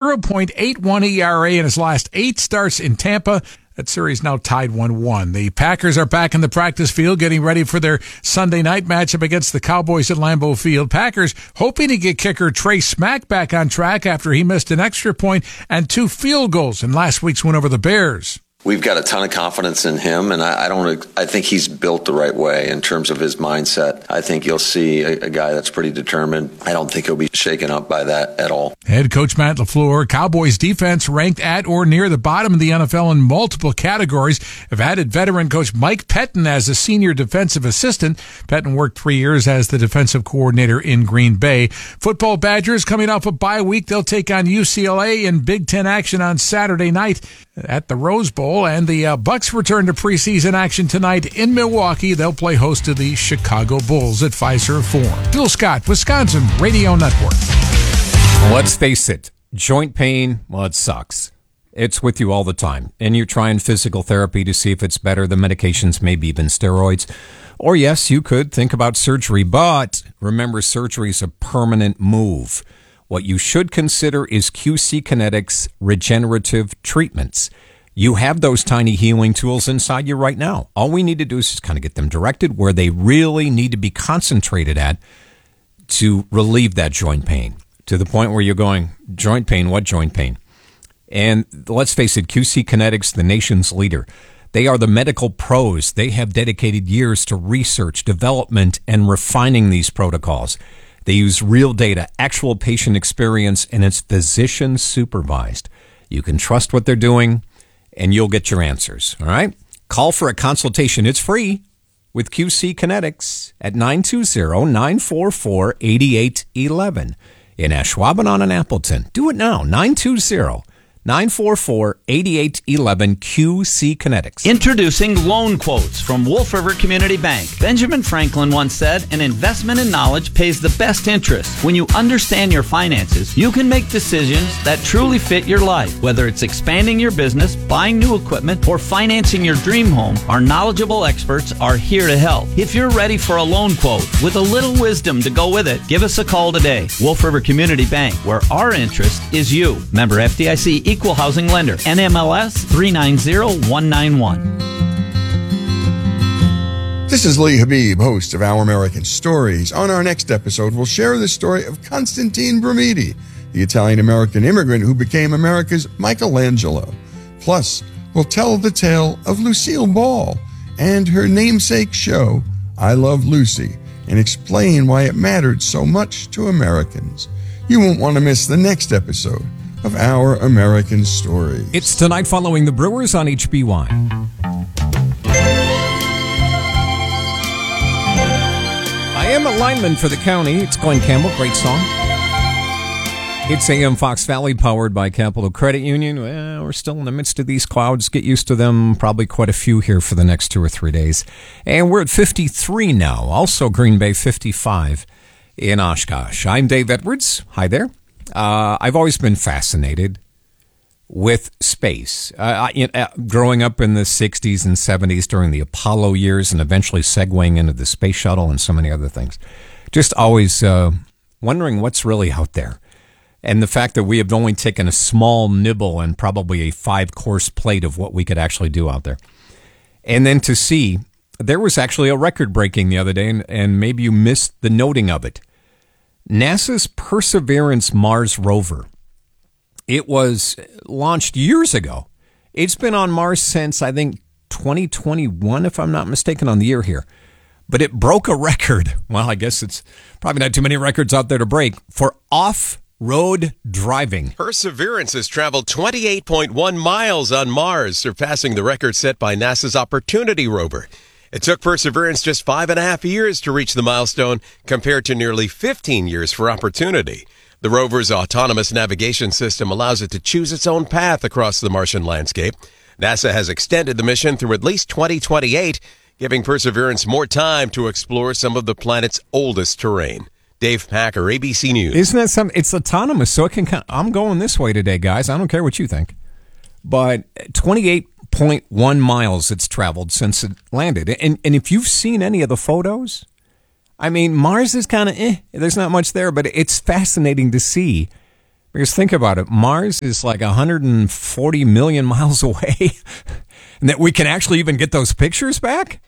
0.81 ERA in his last 8 starts in Tampa. That series now tied 1-1. The Packers are back in the practice field getting ready for their Sunday night matchup against the Cowboys at Lambeau Field. Packers hoping to get kicker Trey Smack back on track after he missed an extra point and 2 field goals in last week's win over the Bears. We've got a ton of confidence in him, and I think he's built the right way in terms of his mindset. I think you'll see a guy that's pretty determined. I don't think he'll be shaken up by that at all. Head coach Matt LaFleur, Cowboys defense ranked at or near the bottom of the NFL in multiple categories, have added veteran coach Mike Pettine as a senior defensive assistant. Pettine worked 3 years as the defensive coordinator in Green Bay. Football Badgers coming off a bye week. They'll take on UCLA in Big Ten action on Saturday night at the Rose Bowl. And the Bucks return to preseason action tonight in Milwaukee. They'll play host to the Chicago Bulls at Fiserv Forum. Bill Scott, Wisconsin Radio Network. Let's face it, joint pain, well, it sucks. It's with you all the time. And you're trying physical therapy to see if it's better. The medications, maybe even steroids. Or yes, you could think about surgery. But remember, surgery is a permanent move. What you should consider is QC Kinetics regenerative treatments. You have those tiny healing tools inside you right now. All we need to do is just kind of get them directed where they really need to be concentrated at to relieve that joint pain, to the point where you're going, joint pain, what joint pain? And let's face it, QC Kinetics, the nation's leader, they are the medical pros. They have dedicated years to research, development, and refining these protocols. They use real data, actual patient experience, and it's physician supervised. You can trust what they're doing, and you'll get your answers, all right? Call for a consultation. It's free with QC Kinetics at 920-944-8811 in Ashwaubenon and Appleton. Do it now, 920-944-8811 QC Kinetics. Introducing Loan Quotes from Wolf River Community Bank. Benjamin Franklin once said, an investment in knowledge pays the best interest. When you understand your finances, you can make decisions that truly fit your life. Whether it's expanding your business, buying new equipment, or financing your dream home, our knowledgeable experts are here to help. If you're ready for a loan quote with a little wisdom to go with it, give us a call today. Wolf River Community Bank, where our interest is you. Member FDIC, Equal Housing Lender, NMLS 390191. This is Lee Habib, host of Our American Stories. On our next episode, we'll share the story of Constantine Brumidi, the Italian-American immigrant who became America's Michelangelo. Plus, we'll tell the tale of Lucille Ball and her namesake show, I Love Lucy, and explain why it mattered so much to Americans. You won't want to miss the next episode of Our American Stories. It's tonight following the Brewers on HBY. I am a lineman for the county. It's Glenn Campbell. Great song. It's AM Fox Valley, powered by Capital Credit Union. Well, we're still in the midst of these clouds. Get used to them. Probably quite a few here for the next 2 or 3 days. And we're at 53 now. Also Green Bay 55 in Oshkosh. I'm Dave Edwards. Hi there. I've always been fascinated with space. Growing up in the 60s and 70s during the Apollo years and eventually segueing into the space shuttle and so many other things. Just always wondering what's really out there. And the fact that we have only taken a small nibble and probably a 5-course plate of what we could actually do out there. And then to see, there was actually a record breaking the other day, and maybe you missed the noting of it. NASA's Perseverance Mars rover. It was launched years ago. It's been on Mars since, I think, 2021, if I'm not mistaken, on the year here. But it broke a record. Well, I guess it's probably not too many records out there to break for off-road driving. Perseverance has traveled 28.1 miles on Mars, surpassing the record set by NASA's Opportunity rover. It took Perseverance just 5.5 years to reach the milestone, compared to nearly 15 years for Opportunity. The rover's autonomous navigation system allows it to choose its own path across the Martian landscape. NASA has extended the mission through at least 2028, giving Perseverance more time to explore some of the planet's oldest terrain. Dave Packer, ABC News. Isn't that something? It's autonomous, so it can. I'm going this way today, guys. I don't care what you think. But 28.1 miles it's traveled since it landed. And if you've seen any of the photos, I mean, Mars is kind of there's not much there, but it's fascinating to see Because think about it, Mars is like 140 million miles away, and that we can actually even get those pictures back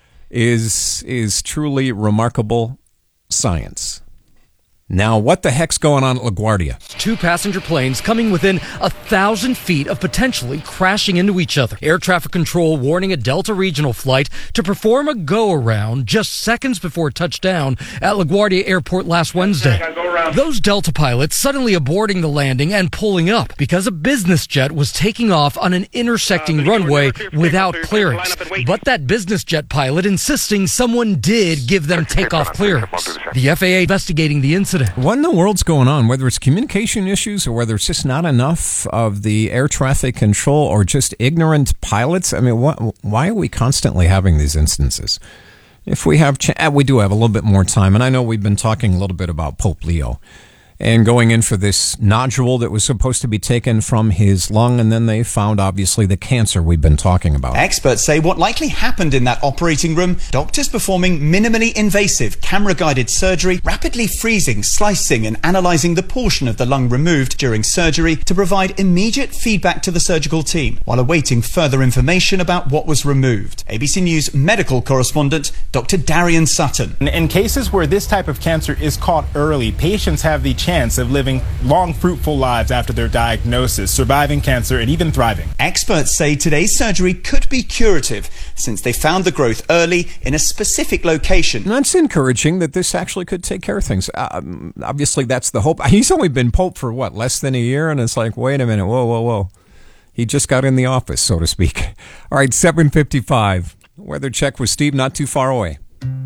is truly remarkable science. Now, what the heck's going on at LaGuardia? 2 passenger planes coming within 1,000 feet of potentially crashing into each other. Air traffic control warning a Delta regional flight to perform a go-around just seconds before touchdown at LaGuardia Airport last Wednesday. Those Delta pilots suddenly aborting the landing and pulling up because a business jet was taking off on an intersecting runway without clearance. But that business jet pilot insisting someone did give them takeoff clearance. The FAA investigating the incident. What in the world's going on? Whether it's communication issues or whether it's just not enough of the air traffic control or just ignorant pilots? I mean, why are we constantly having these instances? If we have, we do have a little bit more time, and I know we've been talking a little bit about Pope Leo and going in for this nodule that was supposed to be taken from his lung, and then they found, obviously, the cancer we've been talking about. Experts say what likely happened in that operating room, doctors performing minimally invasive camera-guided surgery, rapidly freezing, slicing and analysing the portion of the lung removed during surgery to provide immediate feedback to the surgical team while awaiting further information about what was removed. ABC News medical correspondent Dr. Darian Sutton. In cases where this type of cancer is caught early, patients have the chance of living long, fruitful lives after their diagnosis, surviving cancer and even thriving. Experts say today's surgery could be curative since they found the growth early in a specific location. And that's encouraging that this actually could take care of things. Obviously, that's the hope. He's only been Pope for, less than a year? And it's like, wait a minute, whoa. He just got in the office, so to speak. All right, 7:55. Weather check with Steve, not too far away.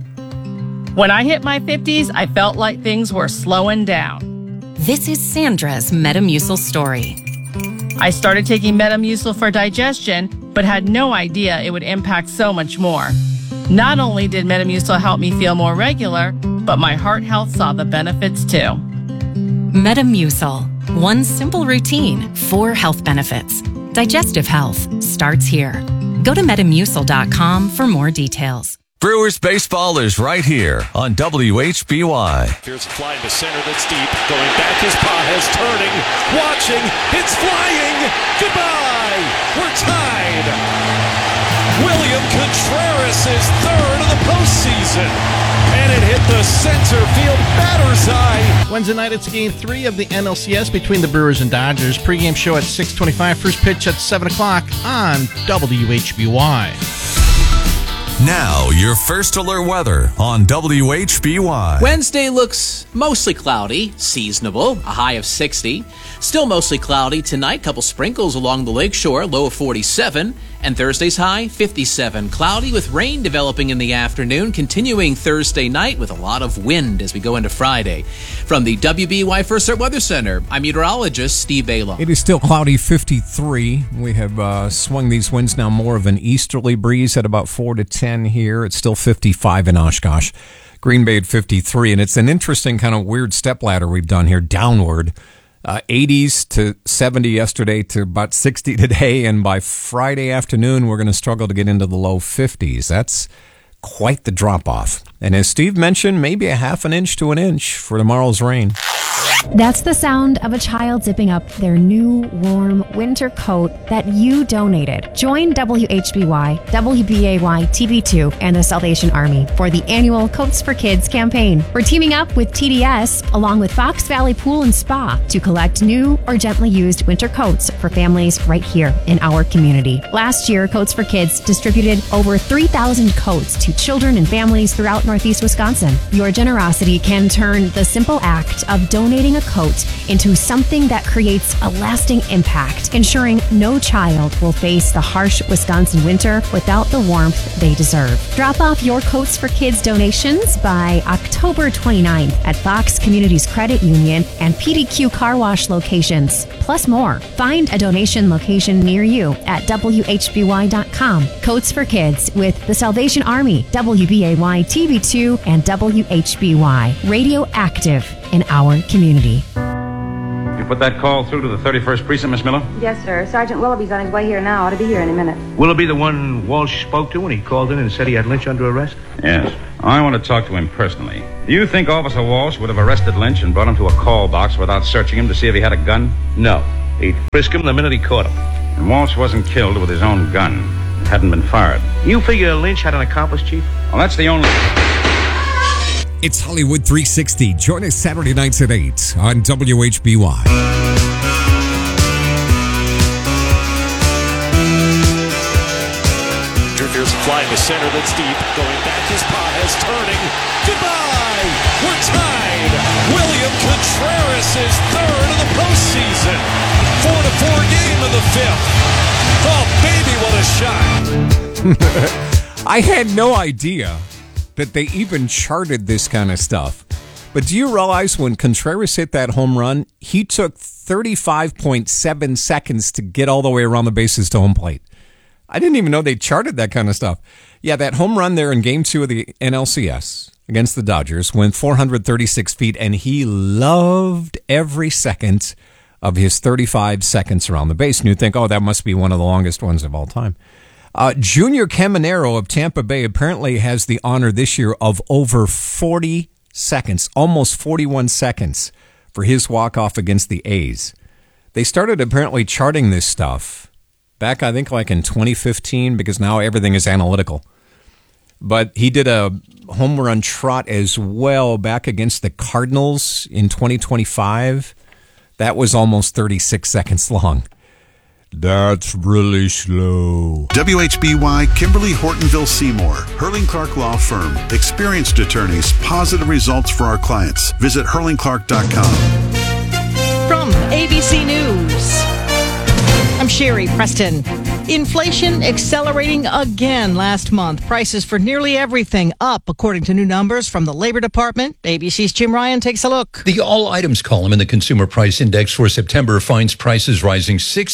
When I hit my 50s, I felt like things were slowing down. This is Sandra's Metamucil story. I started taking Metamucil for digestion, but had no idea it would impact so much more. Not only did Metamucil help me feel more regular, but my heart health saw the benefits too. Metamucil. One simple routine, 4 health benefits. Digestive health starts here. Go to Metamucil.com for more details. Brewers baseball is right here on WHBY. Here's a fly into center that's deep. Going back, his Pages turning, watching, it's flying. Goodbye. We're tied. William Contreras is third of the postseason. And it hit the center field batter's eye. Wednesday night, it's Game 3 of the NLCS between the Brewers and Dodgers. Pre-game show at 6:25. First pitch at 7 o'clock on WHBY. Now, your first alert weather on WHBY. Wednesday looks mostly cloudy, seasonable, a high of 60. Still mostly cloudy tonight, couple sprinkles along the lakeshore, low of 47. And Thursday's high, 57. Cloudy with rain developing in the afternoon, continuing Thursday night with a lot of wind as we go into Friday. From the WBY First Alert Weather Center, I'm meteorologist Steve Baylor. It is still cloudy, 53. We have swung these winds now more of an easterly breeze at about 4 to 10 here. It's still 55 in Oshkosh. Green Bay at 53. And it's an interesting kind of weird stepladder we've done here, downward. 80s to 70 yesterday to about 60 today, and by Friday afternoon, we're going to struggle to get into the low 50s. That's quite the drop-off. And as Steve mentioned, maybe a half an inch to an inch for tomorrow's rain. That's the sound of a child zipping up their new, warm winter coat that you donated. Join WHBY, WBAY, TV2, and the Salvation Army for the annual Coats for Kids campaign. We're teaming up with TDS, along with Fox Valley Pool and Spa, to collect new or gently used winter coats for families right here in our community. Last year, Coats for Kids distributed over 3,000 coats to children and families throughout Northeast Wisconsin. Your generosity can turn the simple act of donating a coat into something that creates a lasting impact, ensuring no child will face the harsh Wisconsin winter without the warmth they deserve. Drop off your Coats for Kids donations by October 29th at Fox Communities Credit Union and PDQ Car Wash locations, plus more. Find a donation location near you at WHBY.com. Coats for Kids with the Salvation Army, WBAY TV2, and WHBY. Radio active in our community. You put that call through to the 31st Precinct, Miss Miller? Yes, sir. Sergeant Willoughby's on his way here now. Ought to be here any minute. Willoughby the one Walsh spoke to when he called in and said he had Lynch under arrest? Yes. I want to talk to him personally. Do you think Officer Walsh would have arrested Lynch and brought him to a call box without searching him to see if he had a gun? No. He'd frisk him the minute he caught him. And Walsh wasn't killed with his own gun. It hadn't been fired. You figure Lynch had an accomplice, Chief? Well, that's the only... It's Hollywood 360. Join us Saturday nights at 8 on WHBY. Here's a fly to center that's deep. Going back is Pages turning. Goodbye! We're tied! William Contreras is third of the postseason. 4-4 game in the fifth. Oh, baby, what a shot. I had no idea that they even charted this kind of stuff. But do you realize when Contreras hit that home run, he took 35.7 seconds to get all the way around the bases to home plate? I didn't even know they charted that kind of stuff. Yeah, that home run there in Game 2 of the NLCS against the Dodgers went 436 feet, and he loved every second of his 35 seconds around the base. And you'd think, oh, that must be one of the longest ones of all time. Junior Caminero of Tampa Bay apparently has the honor this year of over 40 seconds, almost 41 seconds for his walk-off against the A's. They started apparently charting this stuff back, I think, like in 2015, because now everything is analytical. But he did a home run trot as well back against the Cardinals in 2025. That was almost 36 seconds long. That's really slow. WHBY, Kimberly Hortonville Seymour, Hurling Clark Law Firm. Experienced attorneys, positive results for our clients. Visit hurlingclark.com. From ABC News, I'm Sherry Preston. Inflation accelerating again last month. Prices for nearly everything up, according to new numbers from the Labor Department. ABC's Jim Ryan takes a look. The all items column in the Consumer Price Index for September finds prices rising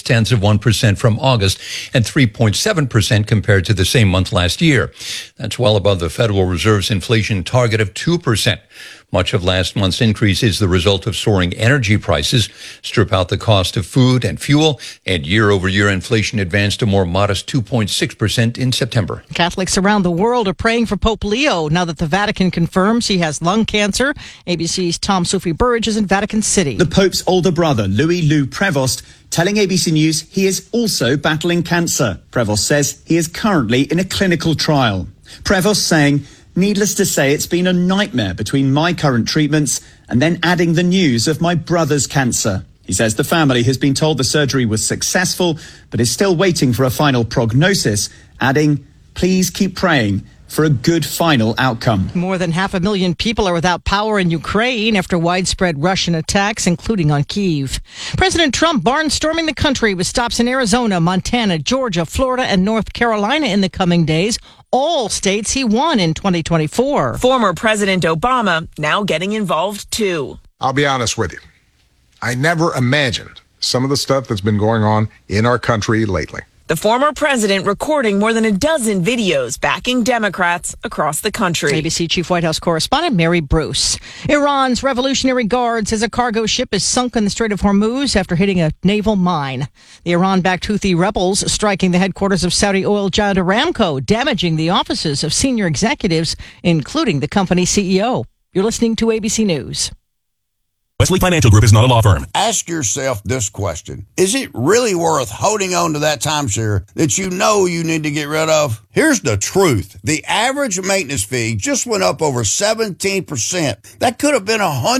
0.6% from August and 3.7% compared to the same month last year. That's well above the Federal Reserve's inflation target of 2%. Much of last month's increase is the result of soaring energy prices. Strip out the cost of food and fuel, and year-over-year inflation advanced a more modest 2.6% in September. Catholics around the world are praying for Pope Leo now that the Vatican confirms he has lung cancer. ABC's Tom Sophie Burridge is in Vatican City. The Pope's older brother, Louis Lou Prevost, telling ABC News he is also battling cancer. Prevost says he is currently in a clinical trial. Prevost saying, "Needless to say, it's been a nightmare between my current treatments and then adding the news of my brother's cancer." He says the family has been told the surgery was successful, but is still waiting for a final prognosis, adding, "Please keep praying for a good final outcome." More than 500,000 people are without power in Ukraine after widespread Russian attacks, including on Kyiv. President Trump barnstorming the country with stops in Arizona, Montana, Georgia, Florida, and North Carolina in the coming days. All states he won in 2024. Former President Obama now getting involved too. I'll be honest with you. I never imagined some of the stuff that's been going on in our country lately. The former president recording more than a dozen videos backing Democrats across the country. ABC Chief White House Correspondent Mary Bruce. Iran's Revolutionary Guard says a cargo ship is sunk in the Strait of Hormuz after hitting a naval mine. The Iran-backed Houthi rebels striking the headquarters of Saudi oil giant Aramco, damaging the offices of senior executives, including the company's CEO. You're listening to ABC News. Wesley Financial Group is not a law firm. Ask yourself this question. Is it really worth holding on to that timeshare that you know you need to get rid of? Here's the truth. The average maintenance fee just went up over 17%. That could have been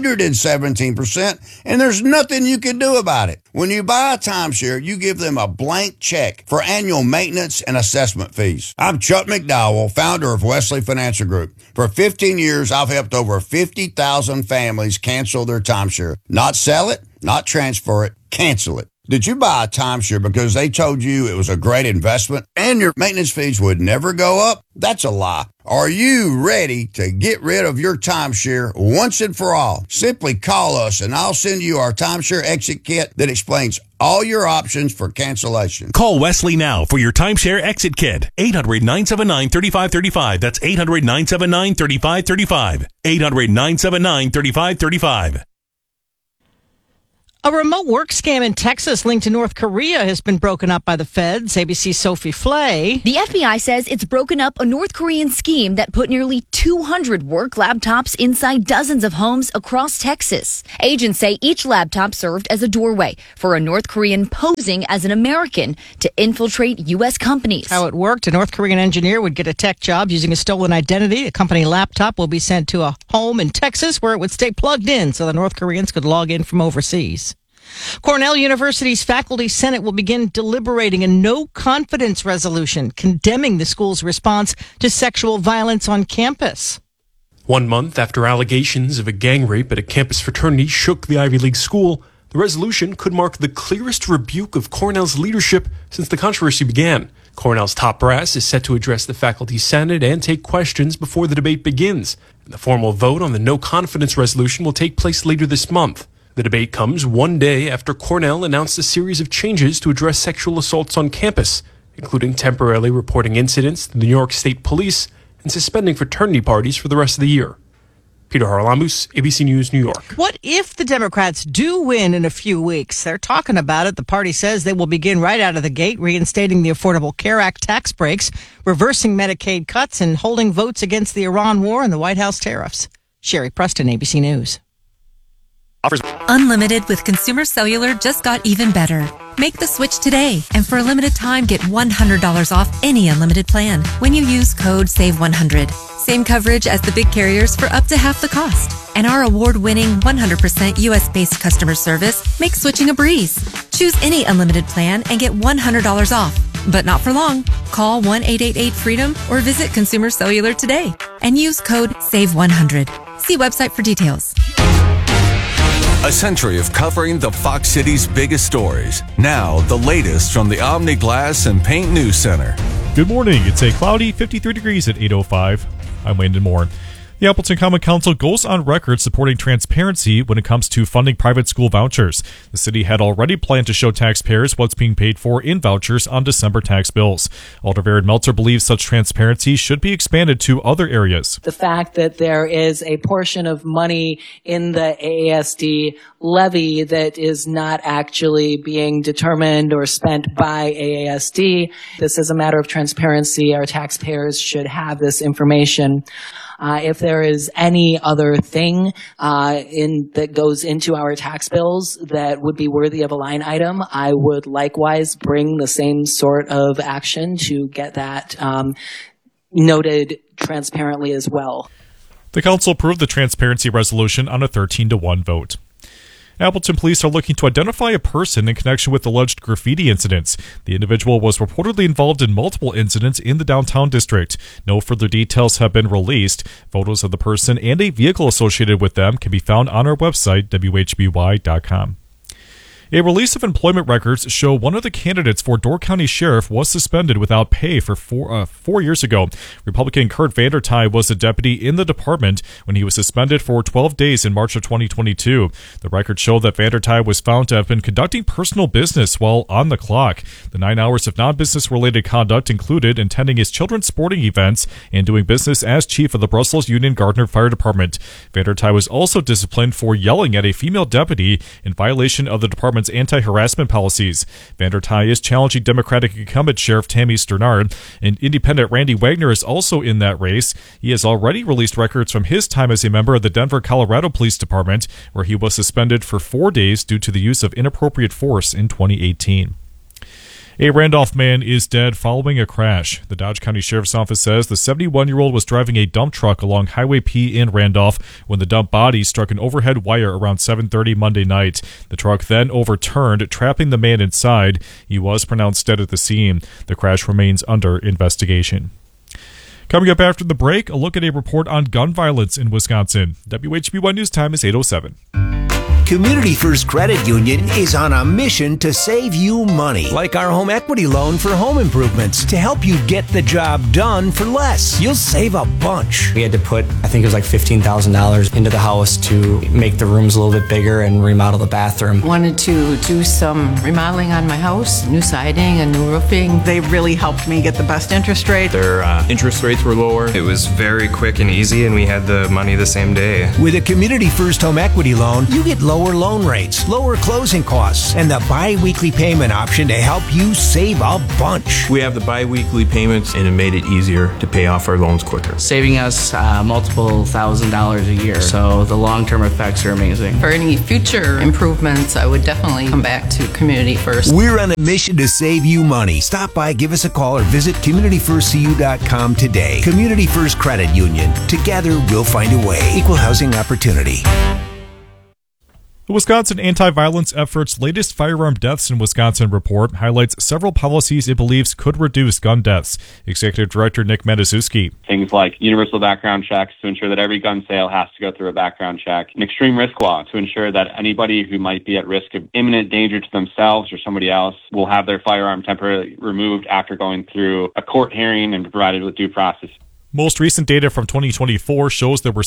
117%, and there's nothing you can do about it. When you buy a timeshare, you give them a blank check for annual maintenance and assessment fees. I'm Chuck McDowell, founder of Wesley Financial Group. For 15 years, I've helped over 50,000 families cancel their timeshare. Not sell it, not transfer it, cancel it. Did you buy a timeshare because they told you it was a great investment and your maintenance fees would never go up? That's a lie. Are you ready to get rid of your timeshare once and for all? Simply call us and I'll send you our timeshare exit kit that explains all your options for cancellation. Call Wesley now for your timeshare exit kit. 800-979-3535. That's 800-979-3535. 800-979-3535. A remote work scam in Texas linked to North Korea has been broken up by the feds. ABC's Sophie Flay. The FBI says it's broken up a North Korean scheme that put nearly 200 work laptops inside dozens of homes across Texas. Agents say each laptop served as a doorway for a North Korean posing as an American to infiltrate U.S. companies. How it worked, a North Korean engineer would get a tech job using a stolen identity. A company laptop will be sent to a home in Texas where it would stay plugged in so the North Koreans could log in from overseas. Cornell University's Faculty Senate will begin deliberating a no-confidence resolution condemning the school's response to sexual violence on campus. 1 month after allegations of a gang rape at a campus fraternity shook the Ivy League school, the resolution could mark the clearest rebuke of Cornell's leadership since the controversy began. Cornell's top brass is set to address the Faculty Senate and take questions before the debate begins. And the formal vote on the no-confidence resolution will take place later this month. The debate comes 1 day after Cornell announced a series of changes to address sexual assaults on campus, including temporarily reporting incidents to the New York State Police and suspending fraternity parties for the rest of the year. Peter Haralamus, ABC News, New York. What if the Democrats do win in a few weeks? They're talking about it. The party says they will begin right out of the gate, reinstating the Affordable Care Act tax breaks, reversing Medicaid cuts, and holding votes against the Iran war and the White House tariffs. Sherry Preston, ABC News. Unlimited with Consumer Cellular just got even better. Make the switch today, and for a limited time, get $100 off any unlimited plan when you use code SAVE100. Same coverage as the big carriers for up to half the cost. And our award-winning 100% U.S.-based customer service makes switching a breeze. Choose any unlimited plan and get $100 off. But not for long. Call 1-888-FREEDOM or visit Consumer Cellular today and use code SAVE100. See website for details. A century of covering the Fox City's biggest stories. Now, the latest from the Omni Glass and Paint News Center. Good morning. It's a cloudy 53 degrees at 8:05. I'm Landon Moore. The Appleton Common Council goes on record supporting transparency when it comes to funding private school vouchers. The city had already planned to show taxpayers what's being paid for in vouchers on December tax bills. Alder Vered Meltzer believes such transparency should be expanded to other areas. The fact that there is a portion of money in the AASD levy that is not actually being determined or spent by AASD. This is a matter of transparency. Our taxpayers should have this information. If there is any other thing that goes into our tax bills that would be worthy of a line item, I would likewise bring the same sort of action to get that noted transparently as well. The council approved the transparency resolution on a 13-1 vote. Appleton police are looking to identify a person in connection with alleged graffiti incidents. The individual was reportedly involved in multiple incidents in the downtown district. No further details have been released. Photos of the person and a vehicle associated with them can be found on our website, WHBY.com. A release of employment records show one of the candidates for Door County Sheriff was suspended without pay for 4 years ago. Republican Kurt Vandertye was a deputy in the department when he was suspended for 12 days in March of 2022. The records show that Vandertye was found to have been conducting personal business while on the clock. The 9 hours of non-business related conduct included attending his children's sporting events and doing business as chief of the Brussels Union Gardner Fire Department. Vandertye was also disciplined for yelling at a female deputy in violation of the department's anti-harassment policies. Vandertye is challenging Democratic incumbent Sheriff Tammy Sternard, and independent Randy Wagner is also in that race. He has already released records from his time as a member of the Denver, Colorado Police Department, where he was suspended for 4 days due to the use of inappropriate force in 2018. A Randolph man is dead following a crash. The Dodge County Sheriff's Office says the 71-year-old was driving a dump truck along Highway P in Randolph when the dump body struck an overhead wire around 7:30 Monday night. The truck then overturned, trapping the man inside. He was pronounced dead at the scene. The crash remains under investigation. Coming up after the break, a look at a report on gun violence in Wisconsin. WHBY News Time is 8:07. Community First Credit Union is on a mission to save you money, like our home equity loan for home improvements, to help you get the job done for less. You'll save a bunch. We had to put, I think it was like $15,000 into the house to make the rooms a little bit bigger and remodel the bathroom. Wanted to do some remodeling on my house, new siding and new roofing. They really helped me get the best interest rate. Their interest rates were lower. It was very quick and easy, and we had the money the same day. With a Community First home equity loan, you get low lower loan rates, lower closing costs, and the bi-weekly payment option to help you save a bunch. We have the bi-weekly payments, and it made it easier to pay off our loans quicker. Saving us multiple $1,000s a year, so the long-term effects are amazing. For any future improvements, I would definitely come back to Community First. We're on a mission to save you money. Stop by, give us a call, or visit CommunityFirstCU.com today. Community First Credit Union. Together, we'll find a way. Equal housing opportunity. The Wisconsin Anti-Violence Effort's latest firearm deaths in Wisconsin report highlights several policies it believes could reduce gun deaths. Executive Director Nick Mataszewski. Things like universal background checks to ensure that every gun sale has to go through a background check. An extreme risk law to ensure that anybody who might be at risk of imminent danger to themselves or somebody else will have their firearm temporarily removed after going through a court hearing and provided with due process. Most recent data from 2024 shows there were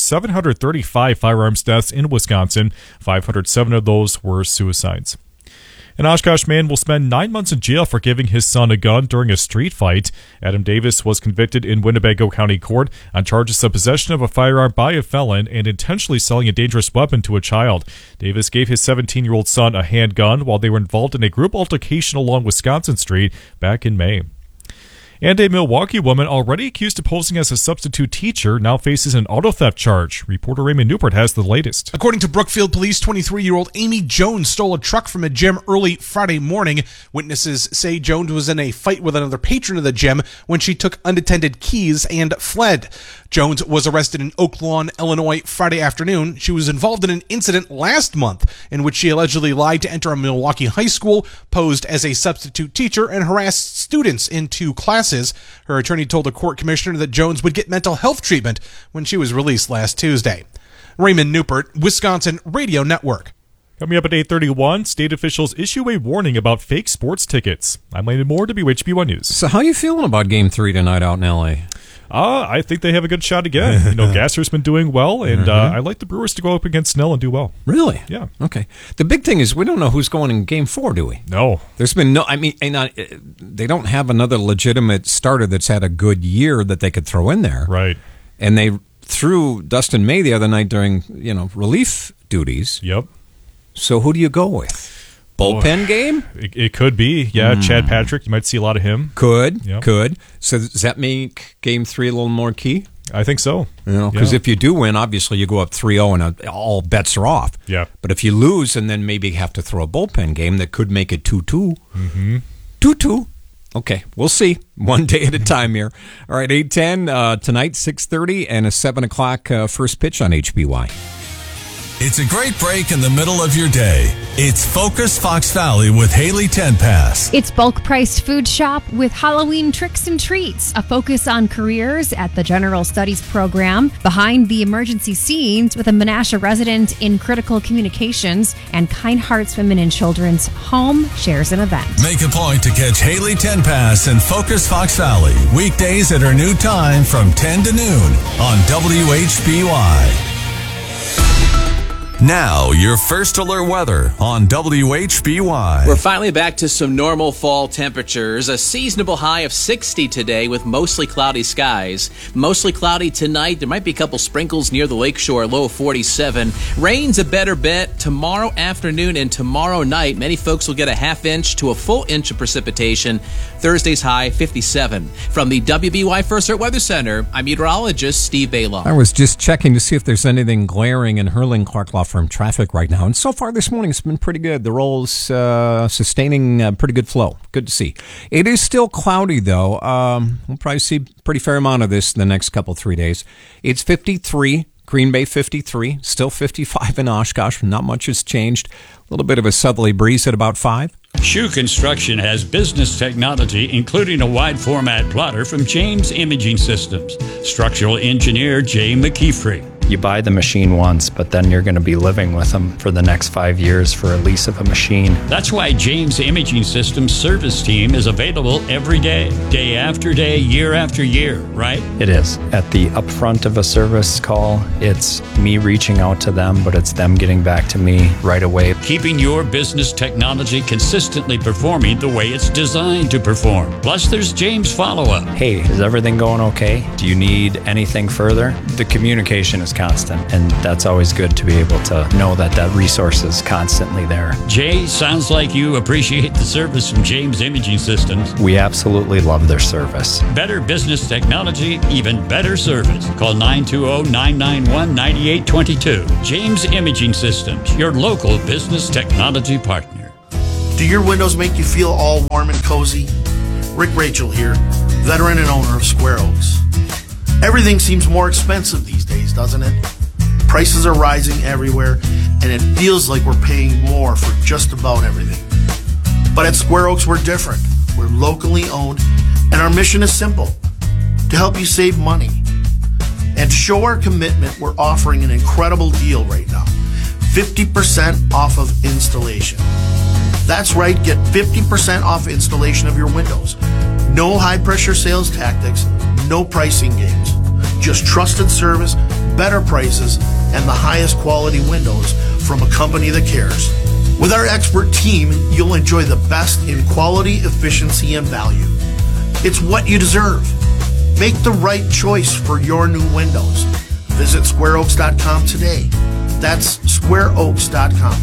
735 firearms deaths in Wisconsin. 507 of those were suicides. An Oshkosh man will spend 9 months in jail for giving his son a gun during a street fight. Adam Davis was convicted in Winnebago County Court on charges of possession of a firearm by a felon and intentionally selling a dangerous weapon to a child. Davis gave his 17-year-old son a handgun while they were involved in a group altercation along Wisconsin Street back in May. And a Milwaukee woman already accused of posing as a substitute teacher now faces an auto theft charge. Reporter Raymond Newport has the latest. According to Brookfield Police, 23-year-old Amy Jones stole a truck from a gym early Friday morning. Witnesses say Jones was in a fight with another patron of the gym when she took unattended keys and fled. Jones was arrested in Oak Lawn, Illinois, Friday afternoon. She was involved in an incident last month in which she allegedly lied to enter a Milwaukee high school, posed as a substitute teacher, and harassed students in 2 classes. Her attorney told a court commissioner that Jones would get mental health treatment when she was released last Tuesday. Raymond Newport, Wisconsin Radio Network. Coming up at 8:31, state officials issue a warning about fake sports tickets. I'm Landon Moore, WHB1 News. So how are you feeling about Game 3 tonight out in L.A.? I think they have a good shot again. Gasser's been doing well, and I like the Brewers to go up against Snell and do well. Really? Yeah. Okay. The big thing is we don't know who's going in Game 4, do we? No. There's been no. I mean, they don't have another legitimate starter that's had a good year that they could throw in there. Right. And they threw Dustin May the other night during relief duties. Yep. So who do you go with? Bullpen game? It could be. Yeah, Chad Patrick. You might see a lot of him. Could. So does that make Game 3 a little more key? I think so. Because if you do win, obviously you go up 3-0 and all bets are off. Yeah. But if you lose and then maybe have to throw a bullpen game, that could make it 2-2. 2-2. Okay, we'll see. One day at a time here. All right, 8:10 tonight, 6:30, and a 7 o'clock first pitch on HBY. It's a great break in the middle of your day. It's Focus Fox Valley with Haley Tenpass. It's bulk-priced food shop with Halloween tricks and treats, a focus on careers at the General Studies program, behind the emergency scenes with a Menasha resident in critical communications, and Kind Hearts Women and Children's Home shares an event. Make a point to catch Haley Tenpass and Focus Fox Valley weekdays at her new time from 10 to noon on WHBY. Now, your first alert weather on WHBY. We're finally back to some normal fall temperatures. A seasonable high of 60 today with mostly cloudy skies. Mostly cloudy tonight. There might be a couple sprinkles near the lakeshore, low of 47. Rain's a better bet tomorrow afternoon and tomorrow night. Many folks will get a half inch to a full inch of precipitation. Thursday's high, 57. From the WBY First Alert Weather Center, I'm meteorologist Steve Baylor. I was just checking to see if there's anything glaring in Hurling Clark Law Firm traffic right now, and so far this morning it's been pretty good. The roll's sustaining pretty good flow. Good to see. It is still cloudy though. We'll probably see a pretty fair amount of this in the next couple 3 days. It's 53. Green Bay 53, still 55 in Oshkosh. Not much has changed. A little bit of a southerly breeze at about 5. Shoe Construction has business technology, including a wide format plotter from James Imaging Systems. Structural engineer Jay McKeefrey. You buy the machine once, but then you're going to be living with them for the next 5 years for a lease of a machine. That's why James Imaging Systems service team is available every day, day after day, year after year, right? It is. At the upfront of a service call, it's me reaching out to them, but it's them getting back to me right away. Keeping your business technology consistently performing the way it's designed to perform. Plus, there's James follow-up. Hey, is everything going okay? Do you need anything further? The communication is constant. And that's always good to be able to know that that resource is constantly there. Jay, sounds like you appreciate the service from James Imaging Systems. We absolutely love their service. Better business technology, even better service. Call 920-991-9822. James Imaging Systems, your local business technology partner. Do your windows make you feel all warm and cozy? Rick Rachel here, veteran and owner of Square Oaks. Everything seems more expensive these days, doesn't it? Prices are rising everywhere, and it feels like we're paying more for just about everything. But at Square Oaks, we're different. We're locally owned, and our mission is simple: to help you save money. And to show our commitment, we're offering an incredible deal right now. 50% off of installation. That's right, get 50% off installation of your windows. No high-pressure sales tactics, no pricing games. Just trusted service, better prices, and the highest quality windows from a company that cares. With our expert team, you'll enjoy the best in quality, efficiency, and value. It's what you deserve. Make the right choice for your new windows. Visit squareoaks.com today. That's squareoaks.com.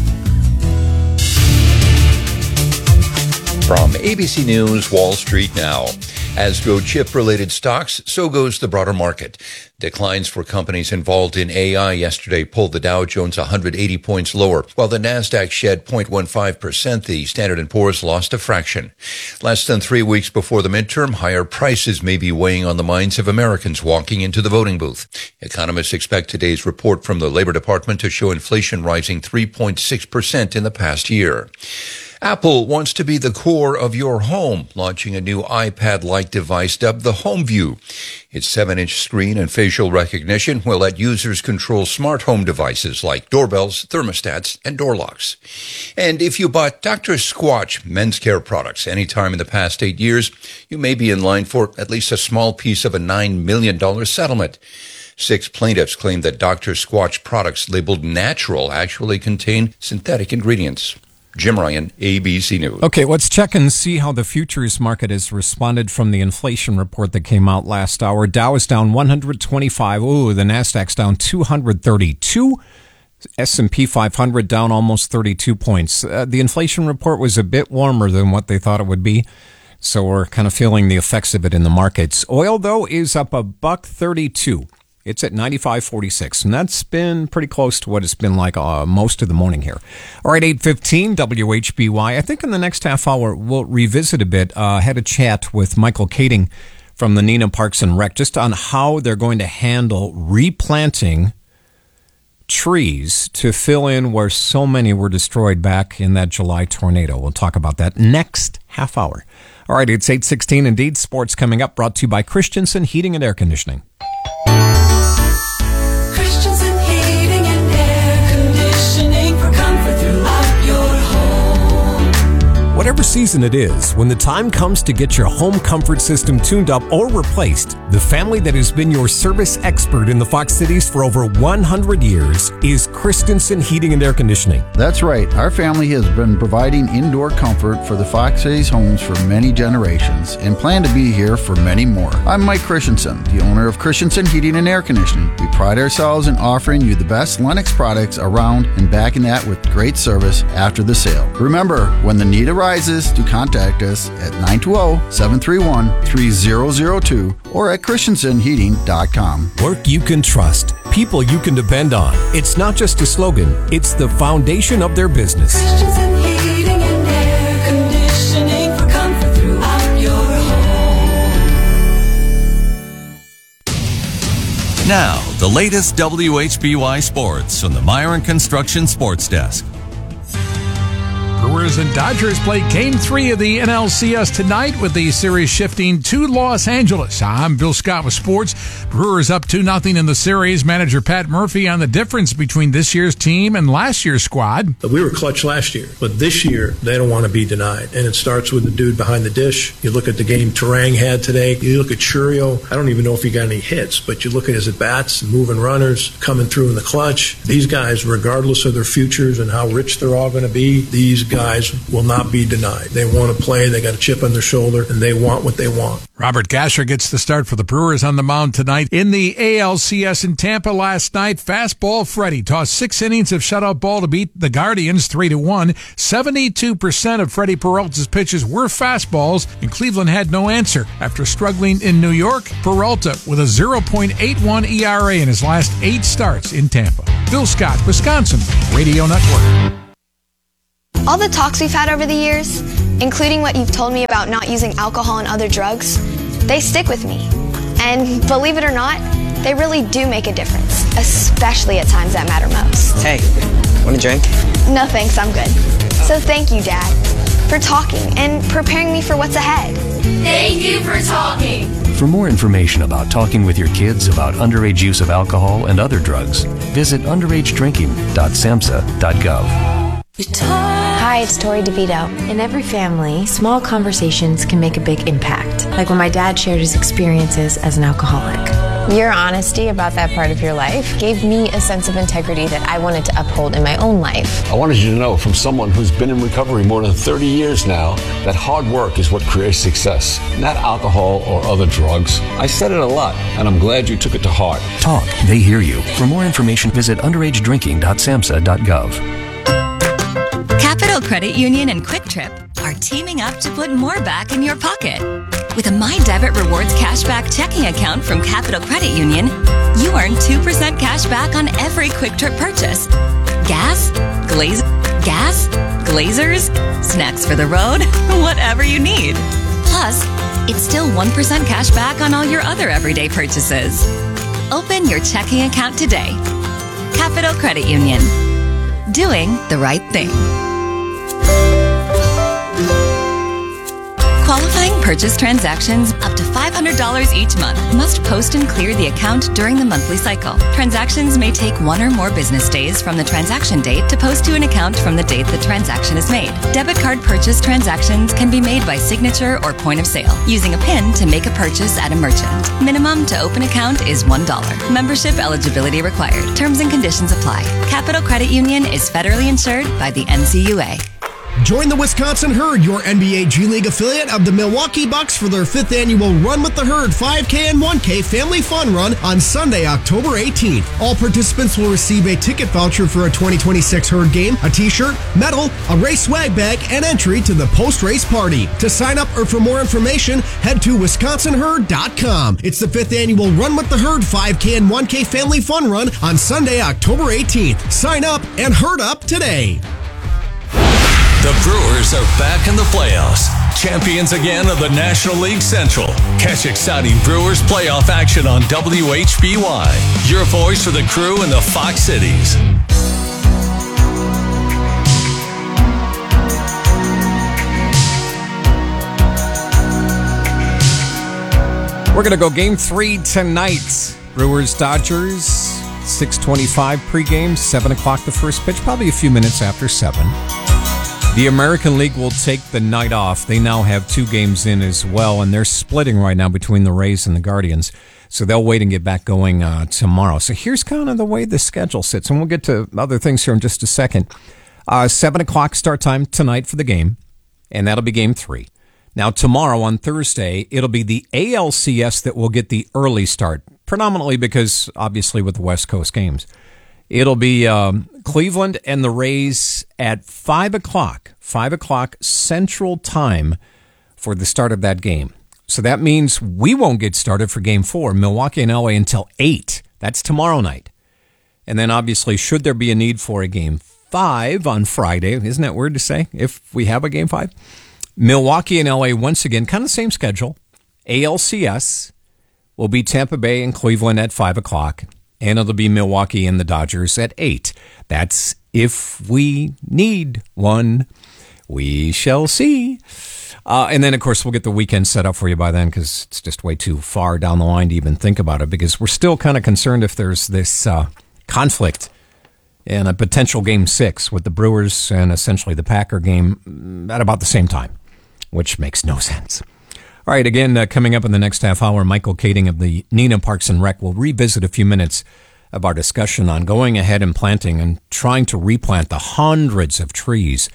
From ABC News, Wall Street Now. As go chip-related stocks, so goes the broader market. Declines for companies involved in AI yesterday pulled the Dow Jones 180 points lower, while the Nasdaq shed 0.15%. The Standard & Poor's lost a fraction. Less than 3 weeks before the midterm, higher prices may be weighing on the minds of Americans walking into the voting booth. Economists expect today's report from the Labor Department to show inflation rising 3.6% in the past year. Apple wants to be the core of your home, launching a new iPad-like device dubbed the HomeView. Its 7-inch screen and facial recognition will let users control smart home devices like doorbells, thermostats, and door locks. And if you bought Dr. Squatch men's care products anytime in the past 8 years, you may be in line for at least a small piece of a $9 million settlement. 6 plaintiffs claim that Dr. Squatch products labeled natural actually contain synthetic ingredients. Jim Ryan, ABC News. Okay, let's check and see how the futures market has responded from the inflation report that came out last hour. Dow is down 125. Ooh, the Nasdaq's down 232. S&P 500 down almost 32 points. The inflation report was a bit warmer than what they thought it would be, so we're kind of feeling the effects of it in the markets. Oil, though, is up $1.32. It's at 95.46, and that's been pretty close to what it's been like most of the morning here. All right, 8:15 WHBY. I think in the next half hour we'll revisit a bit. Had a chat with Michael Kading from the Neenah Parks and Rec just on how they're going to handle replanting trees to fill in where so many were destroyed back in that July tornado. We'll talk about that next half hour. All right, it's 8:16 indeed. Sports coming up, brought to you by Christensen Heating and Air Conditioning. Whatever season it is, when the time comes to get your home comfort system tuned up or replaced, the family that has been your service expert in the Fox Cities for over 100 years is Christensen Heating and Air Conditioning. That's right. Our family has been providing indoor comfort for the Fox Cities homes for many generations and plan to be here for many more. I'm Mike Christensen, the owner of Christensen Heating and Air Conditioning. We pride ourselves in offering you the best Lennox products around and backing that with great service after the sale. Remember, when the need arises, to contact us at 920-731-3002 or at christensenheating.com. Work you can trust. People you can depend on. It's not just a slogan. It's the foundation of their business. Christensen Heating and Air Conditioning for comfort throughout your home. Now, the latest WHBY sports from the Myron Construction Sports Desk. Brewers and Dodgers play Game 3 of the NLCS tonight with the series shifting to Los Angeles. I'm Bill Scott with sports. Brewers up 2-0 in the series. Manager Pat Murphy on the difference between this year's team and last year's squad. We were clutch last year, but this year they don't want to be denied. And it starts with the dude behind the dish. You look at the game Terang had today. You look at Churio. I don't even know if he got any hits, but you look at his at-bats, moving runners, coming through in the clutch. These guys, regardless of their futures and how rich they're all going to be, these guys guys will not be denied. They want to play. They got a chip on their shoulder, and they want what they want. Robert Gasher gets the start for the Brewers on the mound tonight. In the ALCS in Tampa last night, fastball Freddie tossed 6 innings of shutout ball to beat the Guardians 3-1. 72% of Freddie Peralta's pitches were fastballs, and Cleveland had no answer. After struggling in New York, Peralta with a 0.81 ERA in his last 8 starts in Tampa. Bill Scott, Wisconsin Radio Network. All the talks we've had over the years, including what you've told me about not using alcohol and other drugs, they stick with me. And believe it or not, they really do make a difference, especially at times that matter most. Hey, want a drink? No thanks, I'm good. So thank you, Dad, for talking and preparing me for what's ahead. Thank you for talking. For more information about talking with your kids about underage use of alcohol and other drugs, visit underagedrinking.samhsa.gov. Hi, it's Tori DeVito. In every family, small conversations can make a big impact. Like when my dad shared his experiences as an alcoholic. Your honesty about that part of your life gave me a sense of integrity that I wanted to uphold in my own life. I wanted you to know from someone who's been in recovery more than 30 years now that hard work is what creates success, not alcohol or other drugs. I said it a lot, and I'm glad you took it to heart. Talk. They hear you. For more information, visit underagedrinking.samhsa.gov. Capital Credit Union and Quick Trip are teaming up to put more back in your pocket. With a My Debit Rewards cashback checking account from Capital Credit Union, you earn 2% cash back on every Quick Trip purchase. Gas, Glazers, snacks for the road, whatever you need. Plus, it's still 1% cash back on all your other everyday purchases. Open your checking account today. Capital Credit Union. Doing the right thing. Qualifying purchase transactions up to $500 each month must post and clear the account during the monthly cycle. Transactions may take 1 or more business days from the transaction date to post to an account from the date the transaction is made. Debit card purchase transactions can be made by signature or point of sale, using a PIN to make a purchase at a merchant. Minimum to open account is $1. Membership eligibility required. Terms and conditions apply. Capital Credit Union is federally insured by the NCUA. Join the Wisconsin Herd, your NBA G League affiliate of the Milwaukee Bucks, for their 5th annual Run with the Herd 5K and 1K Family Fun Run on Sunday, October 18th. All participants will receive a ticket voucher for a 2026 Herd game, a t-shirt, medal, a race swag bag, and entry to the post-race party. To sign up or for more information, head to wisconsinherd.com. It's the 5th annual Run with the Herd 5K and 1K Family Fun Run on Sunday, October 18th. Sign up and herd up today. The Brewers are back in the playoffs. Champions again of the National League Central. Catch exciting Brewers playoff action on WHBY. Your voice for the crew in the Fox Cities. We're going to go game 3 tonight. Brewers-Dodgers, 6:25 pregame, 7 o'clock the first pitch, probably a few minutes after 7. The American League will take the night off. They now have 2 games in as well, and they're splitting right now between the Rays and the Guardians. So they'll wait and get back going tomorrow. So here's kind of the way the schedule sits, and we'll get to other things here in just a second. 7 o'clock start time tonight for the game, and that'll be game 3. Now tomorrow on Thursday, it'll be the ALCS that will get the early start, predominantly because, obviously, with the West Coast games. It'll be Cleveland and the Rays at 5 o'clock Central Time for the start of that game. So that means we won't get started for Game 4, Milwaukee and LA, until 8. That's tomorrow night. And then obviously, should there be a need for a Game 5 on Friday, isn't that weird to say, if we have a Game 5? Milwaukee and LA, once again, kind of the same schedule. ALCS will be Tampa Bay and Cleveland at 5 o'clock. And it'll be Milwaukee and the Dodgers at 8. That's if we need one. We shall see. And then, of course, we'll get the weekend set up for you by then, because it's just way too far down the line to even think about it, because we're still kind of concerned if there's this conflict in a potential Game 6 with the Brewers and essentially the Packer game at about the same time, which makes no sense. All right, again, coming up in the next half hour, Michael Kading of the Neenah Parks and Rec will revisit a few minutes of our discussion on going ahead and planting and trying to replant the hundreds of trees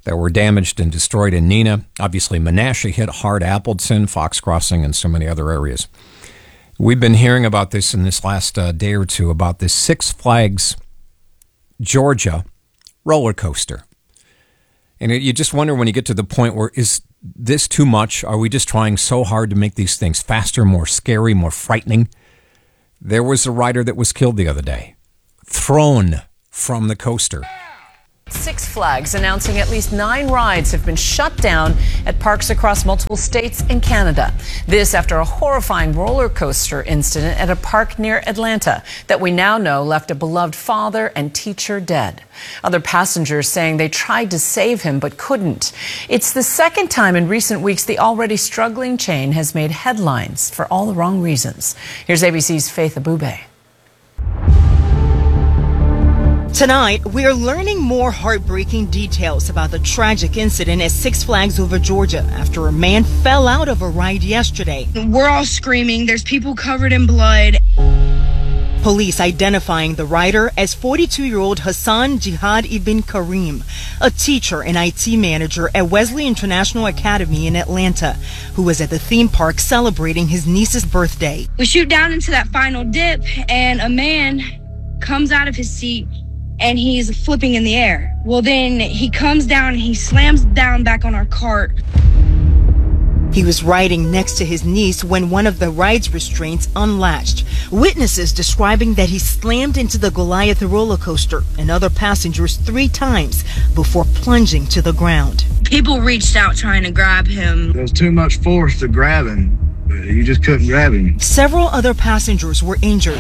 that were damaged and destroyed in Neenah. Obviously, Menasha hit hard, Appleton, Fox Crossing, and so many other areas. We've been hearing about this in this last day or two, about this Six Flags Georgia roller coaster. And you just wonder when you get to the point where, is this too much? Are we just trying so hard to make these things faster, more scary, more frightening? There was a rider that was killed the other day, thrown from the coaster. Six Flags announcing at least 9 rides have been shut down at parks across multiple states and Canada. This after a horrifying roller coaster incident at a park near Atlanta that we now know left a beloved father and teacher dead. Other passengers saying they tried to save him but couldn't. It's the second time in recent weeks the already struggling chain has made headlines for all the wrong reasons. Here's ABC's Faith Abube. Tonight, we are learning more heartbreaking details about the tragic incident at Six Flags Over Georgia after a man fell out of a ride yesterday. We're all screaming. There's people covered in blood. Police identifying the rider as 42-year-old Hassan Jihad Ibn Karim, a teacher and IT manager at Wesley International Academy in Atlanta, who was at the theme park celebrating his niece's birthday. We shoot down into that final dip, and a man comes out of his seat, and he's flipping in the air. Well, then he comes down and he slams down back on our cart. He was riding next to his niece when one of the ride's restraints unlatched. Witnesses describing that he slammed into the Goliath roller coaster and other passengers 3 times before plunging to the ground. People reached out trying to grab him. There was too much force to grab him. You just couldn't grab him. Several other passengers were injured.